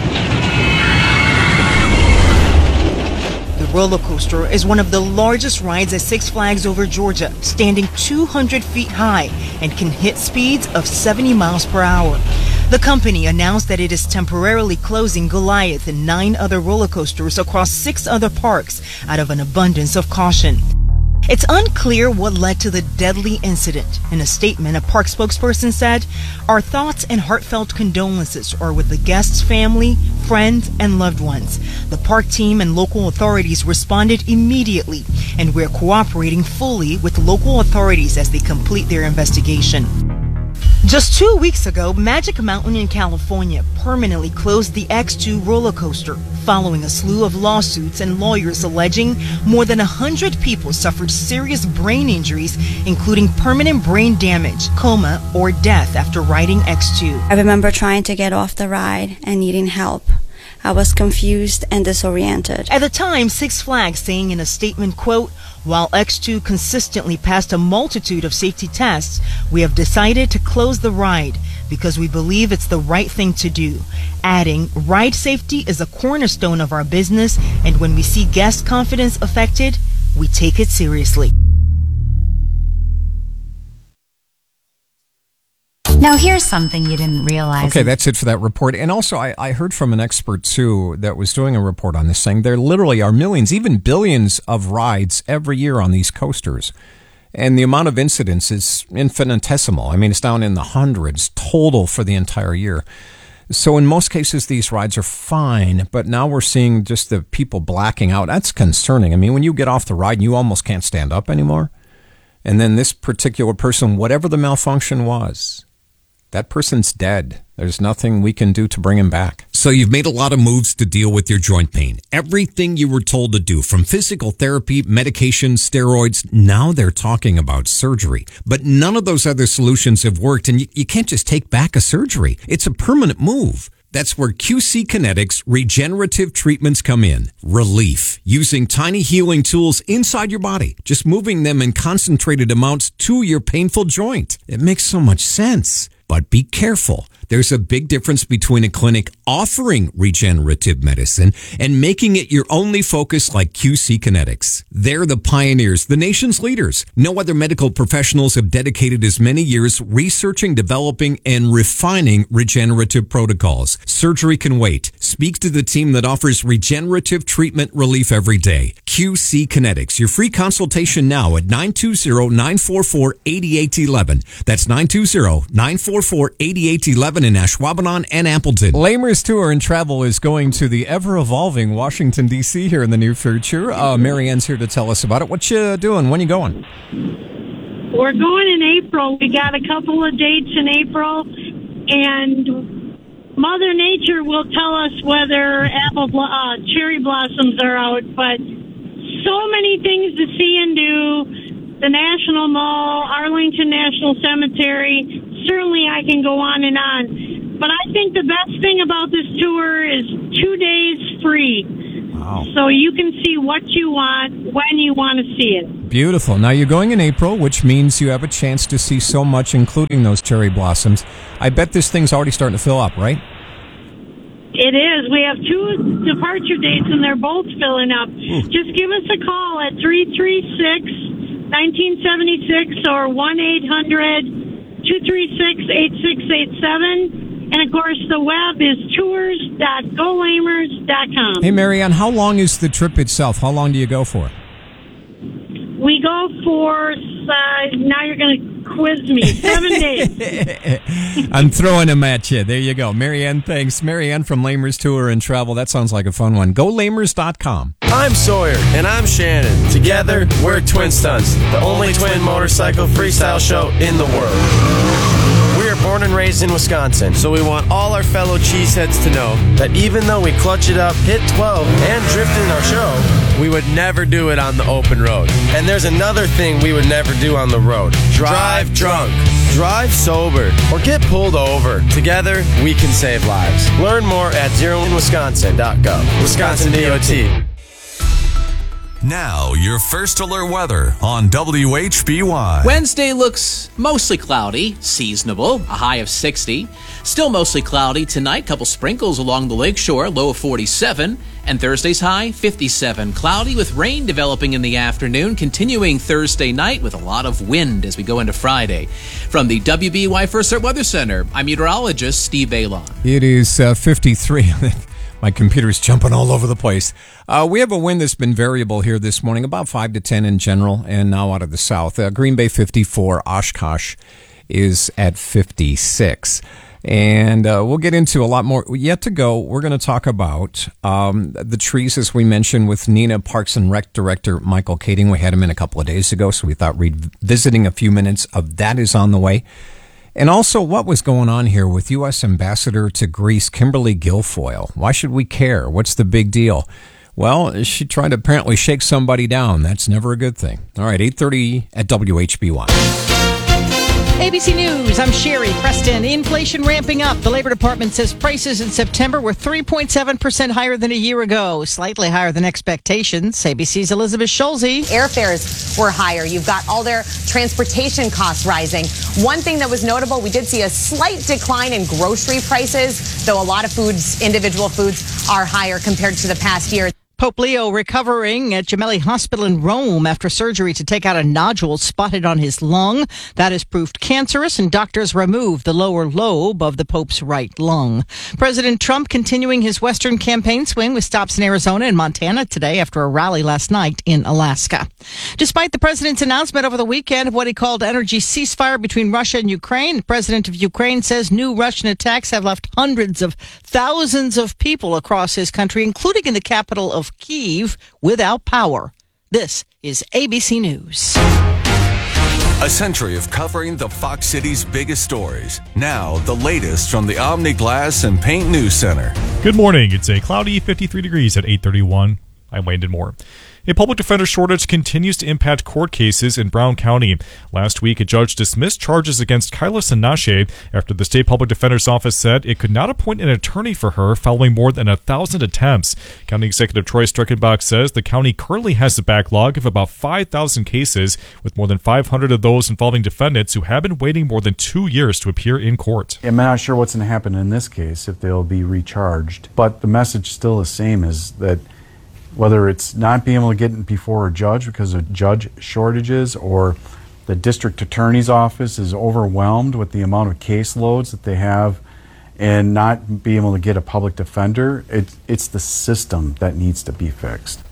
The roller coaster is one of the largest rides at Six Flags Over Georgia, standing 200 feet high and can hit speeds of 70 miles per hour. The company announced that it is temporarily closing Goliath and 9 other roller coasters across 6 other parks out of an abundance of caution. It's unclear what led to the deadly incident. In a statement, a park spokesperson said, "Our thoughts and heartfelt condolences are with the guests' family, friends, and loved ones. The park team and local authorities responded immediately, and we're cooperating fully with local authorities as they complete their investigation." Just 2 weeks ago, Magic Mountain in California permanently closed the X2 roller coaster, following a slew of lawsuits and lawyers alleging more than 100 people suffered serious brain injuries, including permanent brain damage, coma, or death after riding X2. I remember trying to get off the ride and needing help. I was confused and disoriented. At the time, Six Flags saying in a statement, quote, "While X2 consistently passed a multitude of safety tests, we have decided to close the ride because we believe it's the right thing to do." Adding, "Ride safety is a cornerstone of our business, and when we see guest confidence affected, we take it seriously." Now, here's something you didn't realize. Okay, that's it for that report. And also, I heard from an expert, too, that was doing a report on this, saying there literally are millions, even billions of rides every year on these coasters. And the amount of incidents is infinitesimal. I mean, it's down in the hundreds total for the entire year. So in most cases, these rides are fine, but now we're seeing just the people blacking out. That's concerning. I mean, when you get off the ride, you almost can't stand up anymore. And then this particular person, whatever the malfunction was, that person's dead. There's nothing we can do to bring him back. So you've made a lot of moves to deal with your joint pain. Everything you were told to do, from physical therapy, medication, steroids, now they're talking about surgery. But none of those other solutions have worked, and you can't just take back a surgery. It's a permanent move. That's where QC Kinetics regenerative treatments come in. Relief, using tiny healing tools inside your body, just moving them in concentrated amounts to your painful joint. It makes so much sense. But be careful. There's a big difference between a clinic offering regenerative medicine and making it your only focus like QC Kinetics. They're the pioneers, the nation's leaders. No other medical professionals have dedicated as many years researching, developing, and refining regenerative protocols. Surgery can wait. Speak to the team that offers regenerative treatment relief every day. QC Kinetics. Your free consultation now at 920-944-8811. That's 920-944-8811. 7 in Ashwaubenon and Appleton. Lamers Tour and Travel is going to the ever-evolving Washington, D.C. here in the near future. Marianne's here to tell us about it. What you doing? When you going? We're going in April. We got a couple of dates in April, and Mother Nature will tell us whether cherry blossoms are out, but so many things to see and do. The National Mall, Arlington National Cemetery. Certainly I can go on and on. But I think the best thing about this tour is 2 days free. Wow. So you can see what you want, when you want to see it. Beautiful. Now, you're going in April, which means you have a chance to see so much, including those cherry blossoms. I bet this thing's already starting to fill up, right? It is. We have 2 departure dates, and they're both filling up. Just give us a call at 336-1976 or 1-800-236-8687. And, of course, the web is tours.golamers.com. Hey, Marianne, how long is the trip itself? How long do you go for? We go for, now you're going to quiz me, 7 days. I'm throwing them at you. There you go. Marianne, thanks. Marianne from Lamers Tour and Travel. That sounds like a fun one. GoLamers.com. I'm Sawyer. And I'm Shannon. Together, we're Twin Stunts, the only twin motorcycle freestyle show in the world. We are born and raised in Wisconsin, so we want all our fellow cheeseheads to know that even though we clutch it up, hit 12, and drift in our show, we would never do it on the open road. And there's another thing we would never do on the road. Drive drunk, drive sober, or get pulled over. Together, we can save lives. Learn more at zeroinwisconsin.gov. Wisconsin DOT. Now, your first alert weather on WHBY. Wednesday looks mostly cloudy, seasonable, a high of 60. Still mostly cloudy tonight, couple sprinkles along the lakeshore, low of 47. And Thursday's high, 57. Cloudy with rain developing in the afternoon, continuing Thursday night with a lot of wind as we go into Friday. From the WBY First Alert Weather Center, I'm meteorologist Steve Balon. It is 53. My computer's jumping all over the place. We have a wind that's been variable here this morning, about 5 to 10 in general, and now out of the south. Green Bay 54, Oshkosh is at 56. And we'll get into a lot more yet to go. We're going to talk about the trees, as we mentioned, with NENA Parks and Rec Director Michael Kading. We had him in a couple of days ago, so we thought revisiting a few minutes of that is on the way. And also, what was going on here with U.S. Ambassador to Greece, Kimberly Guilfoyle? Why should we care? What's the big deal? Well, she tried to apparently shake somebody down. That's never a good thing. All right, 8:30 at WHBY. ABC News, I'm Sherry Preston. Inflation ramping up. The Labor Department says prices in September were 3.7% higher than a year ago, slightly higher than expectations. ABC's Elizabeth Schulze. Airfares were higher. You've got all their transportation costs rising. One thing that was notable, we did see a slight decline in grocery prices, though a lot of foods, individual foods, are higher compared to the past year. Pope Leo recovering at Gemelli Hospital in Rome after surgery to take out a nodule spotted on his lung. That has proved cancerous, and doctors removed the lower lobe of the Pope's right lung. President Trump continuing his Western campaign swing with stops in Arizona and Montana today after a rally last night in Alaska. Despite the president's announcement over the weekend of what he called energy ceasefire between Russia and Ukraine, the president of Ukraine says new Russian attacks have left hundreds of thousands of people across his country, including in the capital of Kyiv, without power. This is ABC News. A century of covering the Fox City's biggest stories. Now, the latest from the Omni Glass and Paint News Center. Good morning. It's a cloudy 53 degrees at 8:31. I'm Landon Moore. A public defender shortage continues to impact court cases in Brown County. Last week, a judge dismissed charges against Kyla Sanache after the state public defender's office said it could not appoint an attorney for her following more than 1,000 attempts. County Executive Troy Streckenbach says the county currently has a backlog of about 5,000 cases, with more than 500 of those involving defendants who have been waiting more than 2 years to appear in court. I'm not sure what's going to happen in this case, if they'll be recharged, but the message still the same, is that whether it's not being able to get before a judge because of judge shortages, or the district attorney's office is overwhelmed with the amount of caseloads that they have and not being able to get a public defender, it's the system that needs to be fixed.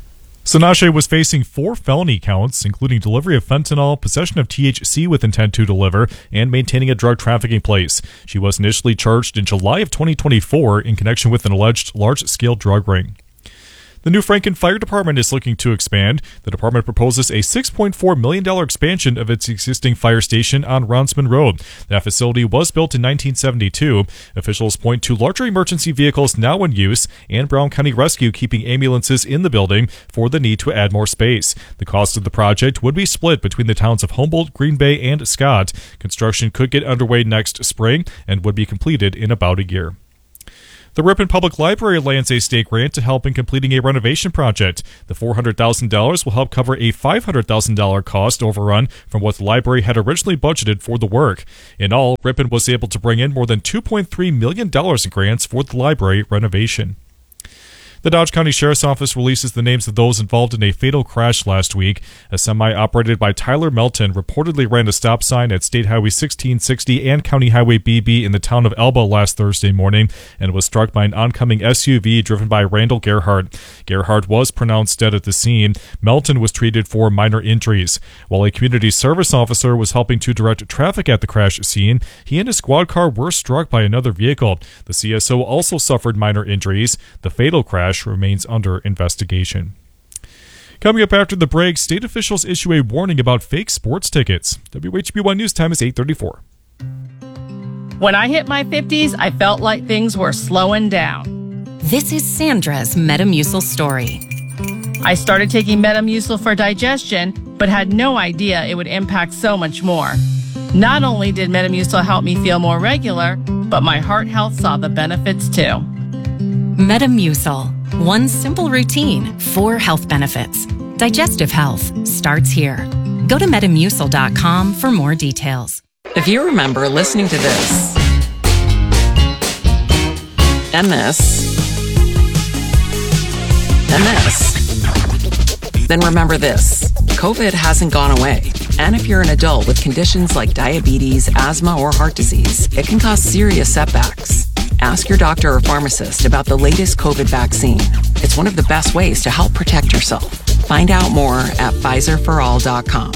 Sanache was facing 4 felony counts, including delivery of fentanyl, possession of THC with intent to deliver, and maintaining a drug trafficking place. She was initially charged in July of 2024 in connection with an alleged large-scale drug ring. The New Franken Fire Department is looking to expand. The department proposes a $6.4 million expansion of its existing fire station on Ronsman Road. That facility was built in 1972. Officials point to larger emergency vehicles now in use and Brown County Rescue keeping ambulances in the building for the need to add more space. The cost of the project would be split between the towns of Humboldt, Green Bay, and Scott. Construction could get underway next spring and would be completed in about a year. The Ripon Public Library lands a state grant to help in completing a renovation project. The $400,000 will help cover a $500,000 cost overrun from what the library had originally budgeted for the work. In all, Ripon was able to bring in more than $2.3 million in grants for the library renovation. The Dodge County Sheriff's Office releases the names of those involved in a fatal crash last week. A semi operated by Tyler Melton reportedly ran a stop sign at State Highway 1660 and County Highway BB in the town of Elba last Thursday morning and was struck by an oncoming SUV driven by Randall Gerhardt. Gerhardt was pronounced dead at the scene. Melton was treated for minor injuries. While a community service officer was helping to direct traffic at the crash scene, he and his squad car were struck by another vehicle. The CSO also suffered minor injuries. The fatal crash remains under investigation. Coming up after the break, state officials issue a warning about fake sports tickets. WHB1 News Time is 8:34. When I hit my 50s, I felt like things were slowing down. This is Sandra's Metamucil story. I started taking Metamucil for digestion, but had no idea it would impact so much more. Not only did Metamucil help me feel more regular, but my heart health saw the benefits too. Metamucil. One simple routine, 4 health benefits. Digestive health starts here. Go to Metamucil.com for more details. If you remember listening to this, and this, and this, then remember this. COVID hasn't gone away. And if you're an adult with conditions like diabetes, asthma, or heart disease, it can cause serious setbacks. Ask your doctor or pharmacist about the latest COVID vaccine. It's one of the best ways to help protect yourself. Find out more at PfizerForAll.com.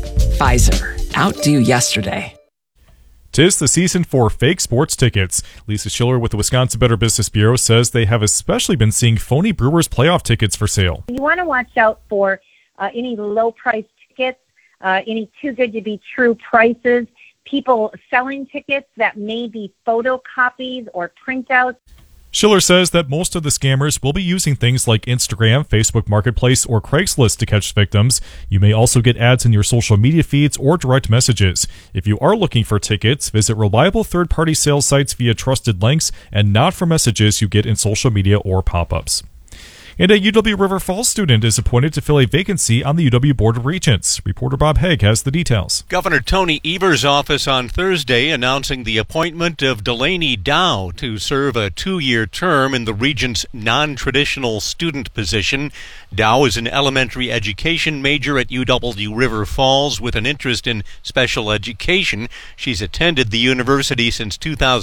Pfizer. Outdo yesterday. 'Tis the season for fake sports tickets. Lisa Schiller with the Wisconsin Better Business Bureau says they have especially been seeing phony Brewers playoff tickets for sale. You want to watch out for any low-priced tickets, any too-good-to-be-true prices, people selling tickets that may be photocopies or printouts. Schiller says that most of the scammers will be using things like Instagram, Facebook Marketplace, or Craigslist to catch victims. You may also get ads in your social media feeds or direct messages. If you are looking for tickets, visit reliable third-party sales sites via trusted links and not for messages you get in social media or pop-ups. And a UW River Falls student is appointed to fill a vacancy on the UW Board of Regents. Reporter Bob Haig has the details. Governor Tony Evers' office on Thursday announcing the appointment of Delaney Dow to serve a 2-year term in the Regents' non-traditional student position. Dow is an elementary education major at UW River Falls with an interest in special education. She's attended the university since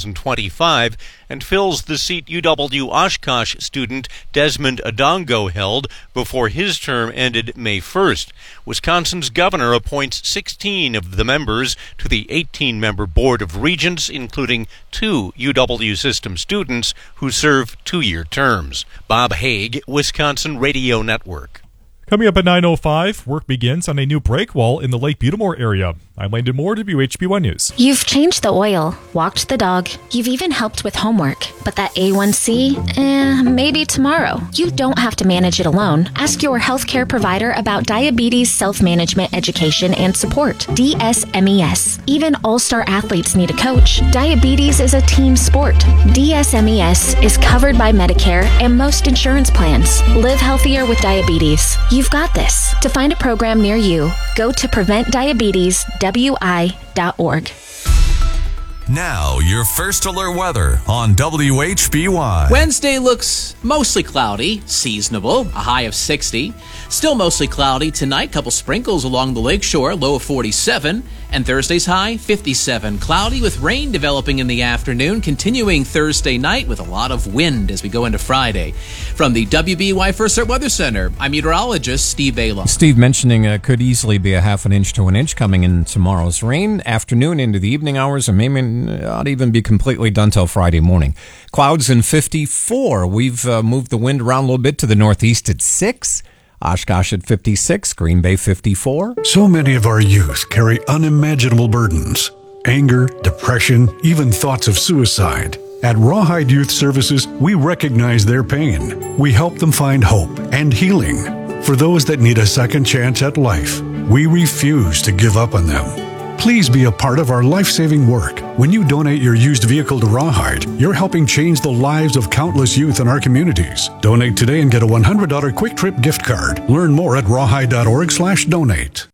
2025 and fills the seat UW Oshkosh student Desmond Adongo held before his term ended May 1st. Wisconsin's governor appoints 16 of the members to the 18-member Board of Regents, including 2 UW system students who serve 2-year terms. Bob Haig, Wisconsin Radio Network. Coming up at 9:05, work begins on a new break wall in the Lake Butamore area. I'm Landon Moore, WHB1 News. You've changed the oil, walked the dog, you've even helped with homework. But that A1C, maybe tomorrow. You don't have to manage it alone. Ask your healthcare provider about diabetes self-management education and support, DSMES. Even all-star athletes need a coach. Diabetes is a team sport. DSMES is covered by Medicare and most insurance plans. Live healthier with diabetes. You've got this. To find a program near you, go to PreventDiabetesWI.org. Now, your first alert weather on WHBY. Wednesday looks mostly cloudy, seasonable, a high of 60. Still mostly cloudy tonight. Couple sprinkles along the lakeshore, low of 47. And Thursday's high, 57. Cloudy with rain developing in the afternoon, continuing Thursday night with a lot of wind as we go into Friday. From the WBY First Alert Weather Center, I'm meteorologist Steve Bala. Steve mentioning could easily be a half an inch to an inch coming in tomorrow's rain, afternoon into the evening hours, and maybe not even be completely done till Friday morning. Clouds in 54. We've moved the wind around a little bit to the northeast at 6. Oshkosh at 56, Green Bay 54. So many of our youth carry unimaginable burdens. Anger, depression, even thoughts of suicide. At Rawhide Youth Services, we recognize their pain. We help them find hope and healing. For those that need a second chance at life, we refuse to give up on them. Please be a part of our life-saving work. When you donate your used vehicle to Rawhide, you're helping change the lives of countless youth in our communities. Donate today and get a $100 Quick Trip gift card. Learn more at rawhide.org/donate.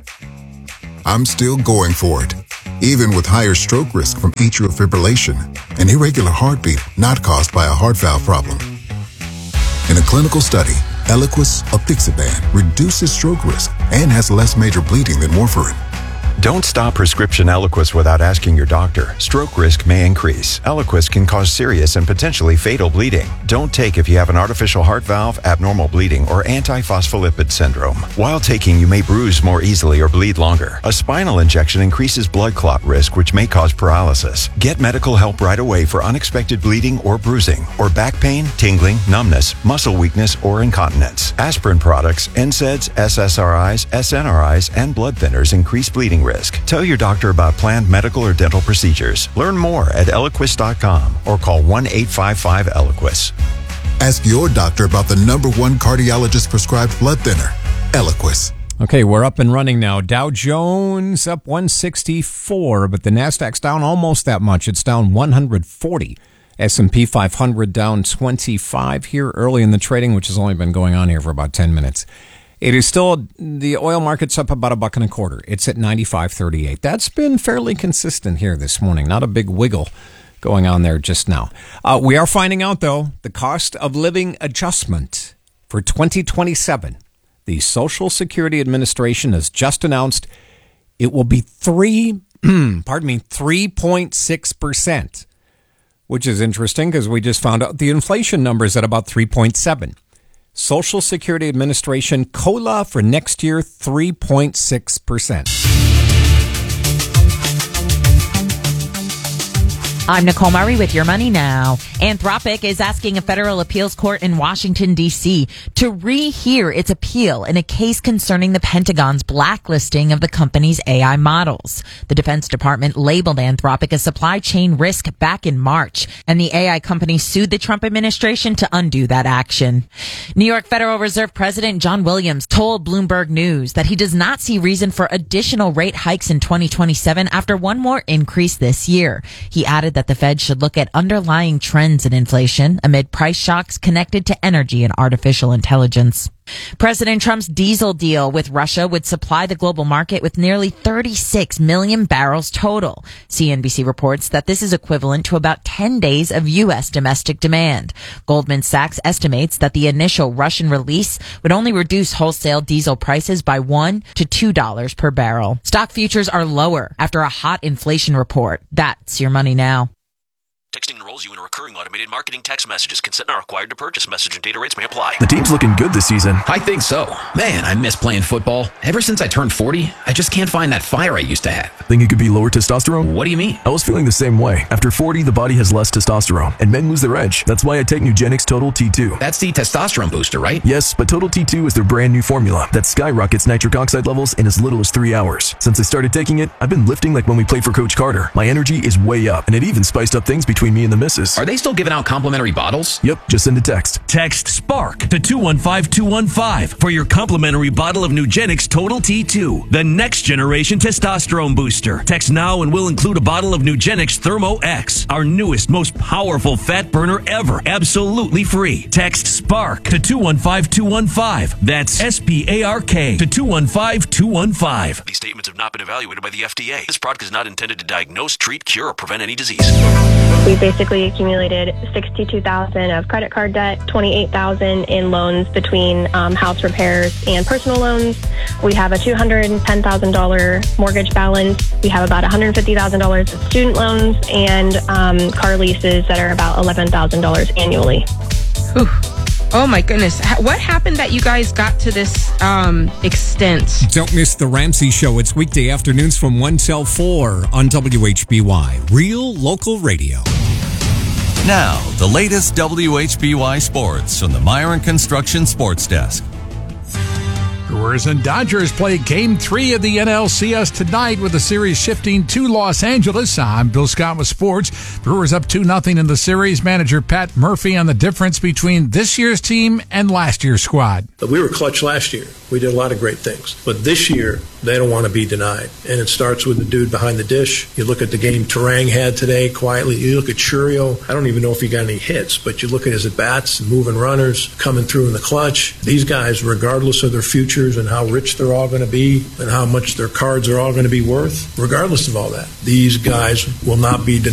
I'm still going for it, even with higher stroke risk from atrial fibrillation, an irregular heartbeat not caused by a heart valve problem. In a clinical study, Eliquis apixaban reduces stroke risk and has less major bleeding than warfarin. Don't stop prescription Eliquis without asking your doctor. Stroke risk may increase. Eliquis can cause serious and potentially fatal bleeding. Don't take if you have an artificial heart valve, abnormal bleeding, or antiphospholipid syndrome. While taking, you may bruise more easily or bleed longer. A spinal injection increases blood clot risk, which may cause paralysis. Get medical help right away for unexpected bleeding or bruising, or back pain, tingling, numbness, muscle weakness, or incontinence. Aspirin products, NSAIDs, SSRIs, SNRIs, and blood thinners increase bleeding risk. Tell your doctor about planned medical or dental procedures. Learn more at Eliquis.com or call 1-855-ELIQUIS. Ask your doctor about the #1 cardiologist prescribed blood thinner, Eliquis. Okay, we're up and running now. Dow Jones up 164, but the Nasdaq's down almost that much. It's down 140. S&P 500 down 25 here early in the trading, which has only been going on here for about 10 minutes. It is still, the oil market's up about $1.25. It's at 95.38. That's been fairly consistent here this morning. Not a big wiggle going on there just now. We are finding out, though, the cost of living adjustment for 2027. The Social Security Administration has just announced it will be 3.6%, which is interesting because we just found out the inflation number is at about 3.7%. Social Security Administration COLA for next year, 3.6%. I'm Nicole Murray with Your Money Now. Anthropic is asking a federal appeals court in Washington, D.C. to rehear its appeal in a case concerning the Pentagon's blacklisting of the company's AI models. The Defense Department labeled Anthropic a supply chain risk back in March, and the AI company sued the Trump administration to undo that action. New York Federal Reserve President John Williams told Bloomberg News that he does not see reason for additional rate hikes in 2027 after one more increase this year. He added that the Fed should look at underlying trends in inflation amid price shocks connected to energy and artificial intelligence. President Trump's diesel deal with Russia would supply the global market with nearly 36 million barrels total. CNBC reports that this is equivalent to about 10 days of U.S. domestic demand. Goldman Sachs estimates that the initial Russian release would only reduce wholesale diesel prices by $1 to $2 per barrel. Stock futures are lower after a hot inflation report. That's Your Money Now. Texting enrolls you in a recurring automated marketing text messages. Consent not required to purchase. Message and data rates may apply. The team's looking good this season. I think so. Man, I miss playing football. Ever since I turned 40, I just can't find that fire I used to have. Think it could be lower testosterone? What do you mean? I was feeling the same way. After 40, the body has less testosterone, and men lose their edge. That's why I take Nugenix Total T2. That's the testosterone booster, right? Yes, but Total T2 is their brand new formula that skyrockets nitric oxide levels in as little as 3 hours. Since I started taking it, I've been lifting like when we played for Coach Carter. My energy is way up, and it even spiced up things between me and the missus. Are they still giving out complimentary bottles? Yep, just send a text. Text SPARK to 215-215 for your complimentary bottle of Nugenix Total T2, the next generation testosterone booster. Text now and we'll include a bottle of Nugenix Thermo X, our newest, most powerful fat burner ever, absolutely free. Text SPARK to 215-215. That's SPARK to 215-215. These statements have not been evaluated by the FDA. This product is not intended to diagnose, treat, cure, or prevent any disease. We basically accumulated $62,000 of credit card debt, $28,000 in loans between house repairs and personal loans. We have a $210,000 mortgage balance. We have about $150,000 of student loans and car leases that are about $11,000 annually. Whew. Oh my goodness. What happened that you guys got to this extent? Don't miss The Ramsey Show. It's weekday afternoons from 1 till 4 on WHBY. Real local radio. Now, the latest WHBY sports from the Myron Construction Sports Desk. Brewers and Dodgers play Game 3 of the NLCS tonight with the series shifting to Los Angeles. I'm Bill Scott with sports. Brewers up 2-0 in the series. Manager Pat Murphy on the difference between this year's team and last year's squad. We were clutch last year. We did a lot of great things. But this year, they don't want to be denied. And it starts with the dude behind the dish. You look at the game Terang had today quietly. You look at Churio. I don't even know if he got any hits, but you look at his at-bats, moving runners, coming through in the clutch. These guys, regardless of their futures and how rich they're all going to be and how much their cards are all going to be worth, regardless of all that, these guys will not be denied.